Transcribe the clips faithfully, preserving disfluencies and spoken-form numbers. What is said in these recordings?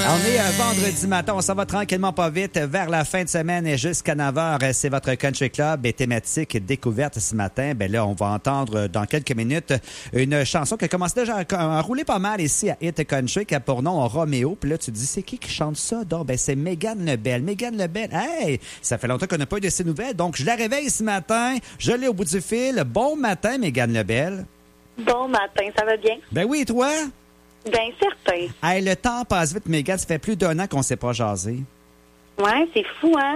On est un vendredi matin, on s'en va tranquillement pas vite vers la fin de semaine et jusqu'à neuf heures. C'est votre Country Club et thématique découverte ce matin. Ben là, on va entendre dans quelques minutes une chanson qui a commencé déjà à rouler pas mal ici à Hit Country, qui a pour nom Roméo. Puis là, tu te dis, c'est qui qui chante ça? Donc, ben, c'est Mégane Lebel. Mégane Lebel, hey! Ça fait longtemps qu'on n'a pas eu de ces nouvelles. Donc, je la réveille ce matin. Je l'ai au bout du fil. Bon matin, Mégane Lebel. Bon matin, ça va bien? Ben oui, et toi? Bien certain. Hey, le temps passe vite, Mégane. Ça fait plus d'un an qu'on ne s'est pas jasé. Ouais, c'est fou, hein?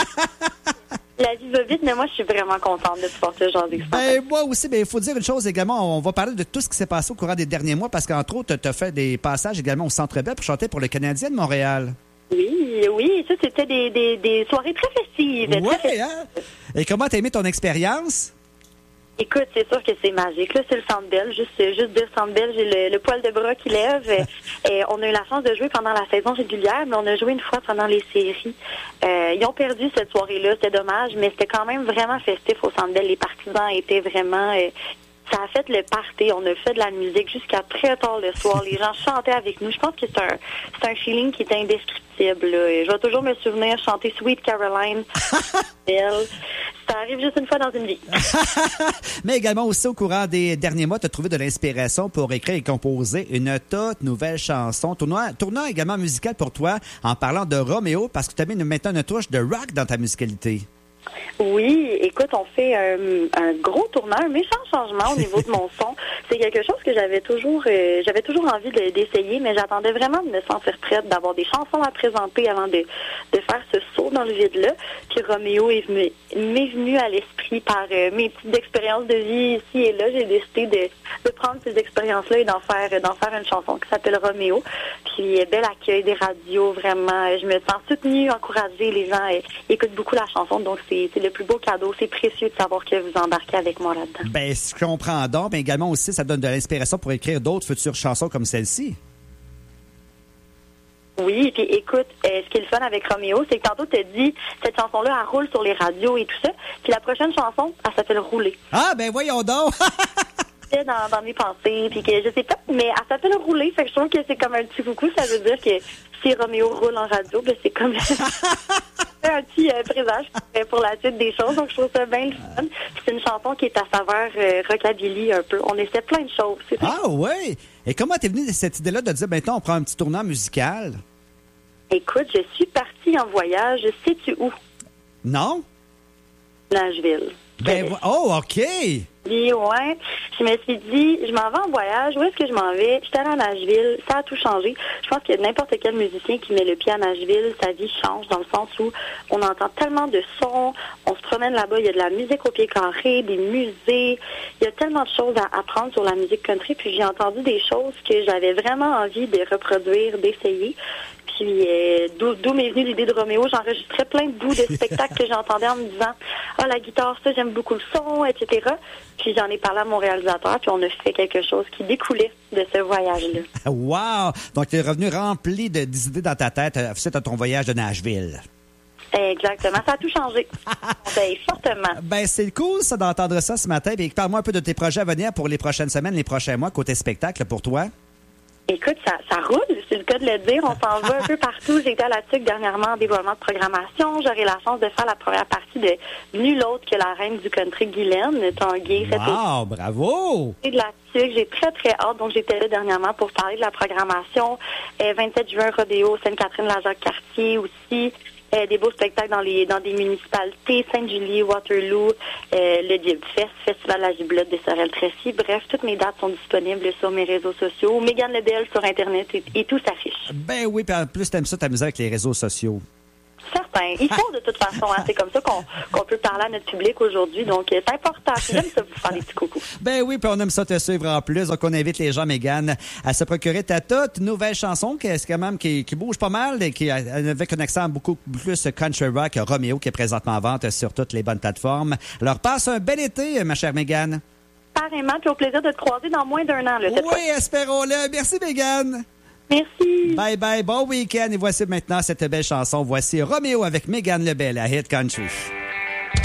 La vie va vite, mais moi, je suis vraiment contente de pouvoir te jaser. Ben, moi aussi, ben, il faut dire une chose également. On va parler de tout ce qui s'est passé au courant des derniers mois parce qu'entre autres, tu as fait des passages également au Centre Bell pour chanter pour le Canadien de Montréal. Oui, oui, ça, c'était des, des, des soirées très festives. Oui, très hein? Et comment t'as aimé ton expérience? Écoute, c'est sûr que c'est magique. Là, c'est le Centre Bell. Juste, juste dire Centre Bell, j'ai le, le poil de bras qui lève. Et on a eu la chance de jouer pendant la saison régulière, mais on a joué une fois pendant les séries. Euh, ils ont perdu cette soirée-là, c'était dommage, mais c'était quand même vraiment festif au Centre Bell. Les partisans étaient vraiment... Euh, ça a fait le party. On a fait de la musique jusqu'à très tard le soir. Les gens chantaient avec nous. Je pense que c'est un, c'est un feeling qui est indescriptible. Là. Et je vais toujours me souvenir chanter Sweet Caroline. Belle. Ça arrive juste une fois dans une vie. Mais également aussi au courant des derniers mois, tu as trouvé de l'inspiration pour écrire et composer une toute nouvelle chanson. Tournant, tournant également musical pour toi en parlant de Roméo parce que tu as mis maintenant une touche de rock dans ta musicalité. Oui, écoute, on fait euh, un gros tournant, un méchant changement au niveau de mon son. C'est quelque chose que j'avais toujours euh, j'avais toujours envie de, d'essayer, mais j'attendais vraiment de me sentir prête, d'avoir des chansons à présenter avant de, de faire ce saut dans le vide-là. Puis Roméo est venu, m'est venu à l'esprit par euh, mes petites expériences de vie ici et là. J'ai décidé de, de prendre ces expériences-là et d'en faire d'en faire une chanson qui s'appelle Roméo. Puis bel accueil des radios, vraiment. Je me sens soutenue, encouragée. Les gens euh, écoutent beaucoup la chanson, donc c'est, c'est le plus beau cadeau. C'est précieux de savoir que vous embarquez avec moi là-dedans. Ben, je comprends donc, mais également aussi, ça donne de l'inspiration pour écrire d'autres futures chansons comme celle-ci. Oui, puis écoute, euh, ce qui est le fun avec Roméo, c'est que tantôt tu as dit, cette chanson-là, elle roule sur les radios et tout ça. Puis la prochaine chanson, elle s'appelle Rouler. Ah, ben voyons donc! Dans, dans mes pensées, puis que je sais pas, mais elle s'appelle Rouler, fait que je trouve que c'est comme un petit coucou, ça veut dire que si Roméo roule en radio, ben c'est comme un petit euh, présage pour la suite des choses, donc je trouve ça bien le fun. Puis c'est une chanson qui est à saveur euh, rockabilly un peu. On essaie plein de choses. C'est ça. Ah ouais! Et comment t'es venue de cette idée-là de dire, maintenant on prend un petit tournant musical? Écoute, je suis partie en voyage, sais-tu où? Non? Nashville. Ben, oh, OK! Puis, ouais, je me suis dit, je m'en vais en voyage, où est-ce que je m'en vais? J'étais allée à Nashville, ça a tout changé. Je pense que n'importe quel musicien qui met le pied à Nashville, sa vie change dans le sens où on entend tellement de sons, on se promène là-bas, il y a de la musique au pied carré, des musées, il y a tellement de choses à apprendre sur la musique country, puis j'ai entendu des choses que j'avais vraiment envie de reproduire, d'essayer. Puis euh, d'où, d'où m'est venue l'idée de Roméo, j'enregistrais plein de bouts de spectacles que j'entendais en me disant « Ah, la guitare, ça, j'aime beaucoup le son, et cetera » Puis j'en ai parlé à mon réalisateur, puis on a fait quelque chose qui découlait de ce voyage-là. Wow! Donc, tu es revenu rempli de, d'idées dans ta tête suite à ton voyage de Nashville. Exactement, ça a tout changé. Ben, fortement. Ben, c'est cool, ça, d'entendre ça ce matin. Puis parle-moi un peu de tes projets à venir pour les prochaines semaines, les prochains mois, côté spectacle pour toi. Écoute, ça, ça roule, c'est le cas de le dire. On s'en va un peu partout. J'ai été à la T U C dernièrement en développement de programmation. J'aurai la chance de faire la première partie de Nul autre que la reine du country, Guylaine Tanguay. Wow, bravo! De la T U C, j'ai très, très hâte. Donc, j'étais là dernièrement pour parler de la programmation. Euh, vingt-sept juin, Rodéo, Sainte-Catherine-la-Jacques-Cartier aussi. Euh, des beaux spectacles dans les dans des municipalités, Sainte-Julie, Waterloo, euh, le Jib Fest, Festival de la Giblotte de Sorel-Tracy. Bref, toutes mes dates sont disponibles sur mes réseaux sociaux. Mégane Lebel sur Internet et, et tout s'affiche. Ben oui, puis en plus, t'aimes ça t'amuser avec les réseaux sociaux. Certain. Il faut de toute façon. Hein. C'est comme ça qu'on, qu'on peut parler à notre public aujourd'hui. Donc, c'est important. J'aime ça vous faire des petits coucous. Ben oui, puis on aime ça te suivre en plus. Donc, on invite les gens, Mégane, à se procurer ta toute nouvelle chanson, qui est quand même qui, qui bouge pas mal et qui avec un accent beaucoup plus country rock, Roméo, qui est présentement en vente sur toutes les bonnes plateformes. Alors, passe un bel été, ma chère Mégane. Pareillement, puis au plaisir de te croiser dans moins d'un an. Là, oui, fois. Espérons-le. Merci, Mégane. Merci. Bye bye, bon week-end. Et voici maintenant cette belle chanson. Voici Roméo avec Mégane Lebel à Hit Country.